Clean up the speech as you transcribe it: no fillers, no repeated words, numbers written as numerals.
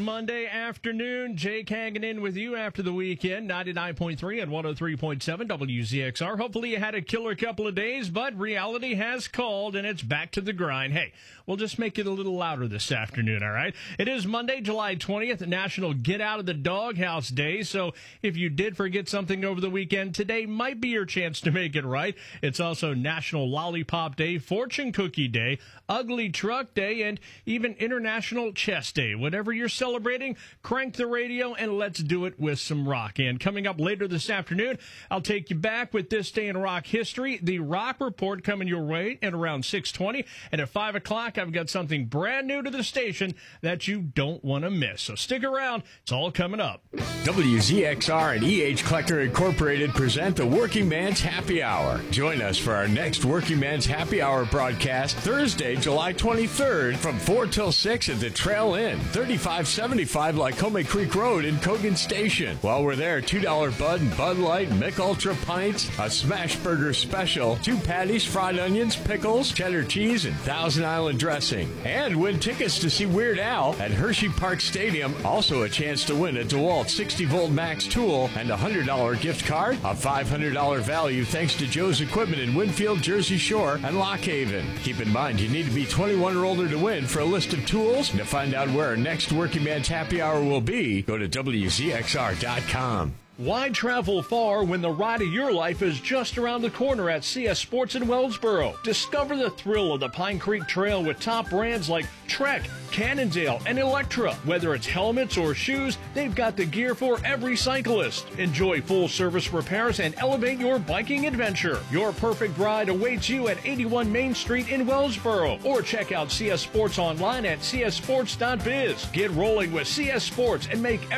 Monday afternoon. Jake hanging in with you after the weekend. 99.3 and 103.7 WZXR. Hopefully you had a killer couple of days, but reality has called and it's back to the grind. Hey, we'll just make it a little louder this afternoon, all right? It is Monday, July 20th, National Get Out of the Doghouse Day. So if you did forget something over the weekend, today might be your chance to make it right. It's also National Lollipop Day, Fortune Cookie Day, Ugly Truck Day, and even International Chess Day. Whatever you're celebrating, crank the radio and let's do it with some rock. And coming up later this afternoon, I'll take you back with this day in rock history. The Rock Report coming your way at around 6:20. And at 5 o'clock, I've got something brand new to the station that you don't want to miss. So stick around. It's all coming up. WZXR and EH Collector Incorporated present the Working Man's Happy Hour. Join us for our next Working Man's Happy Hour broadcast Thursday, July 23rd from 4 till 6 at the Trail Inn, 3575 Lycoming Creek Road in Cogan Station. While we're there, $2 Bud and Bud Light, Mick Ultra Pints, a Smash Burger Special, 2 patties, fried onions, pickles, cheddar cheese, and Thousand Island dressing. And win tickets to see Weird Al at Hershey Park Stadium. Also a chance to win a DeWalt 60-volt max tool and a $100 gift card. A $500 value thanks to Joe's Equipment in Winfield, Jersey Shore, and Lock Haven. Keep in mind, you need to be 21 or older to win. For a list of tools and to find out where our next Working Man's Happy Hour will be, go to WZXR.com. Why travel far when the ride of your life is just around the corner at CS Sports in Wellsboro? Discover the thrill of the Pine Creek Trail with top brands like Trek, Cannondale, and Electra. Whether it's helmets or shoes, they've got the gear for every cyclist. Enjoy full-service repairs and elevate your biking adventure. Your perfect ride awaits you at 81 Main Street in Wellsboro. Or check out CS Sports online at cssports.biz. Get rolling with CS Sports and make